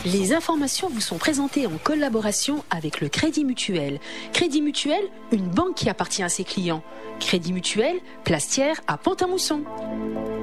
Les informations vous sont présentées en collaboration avec le Crédit Mutuel. Crédit Mutuel, une banque qui appartient à ses clients. Crédit Mutuel, Plastière à Pont-à-Mousson.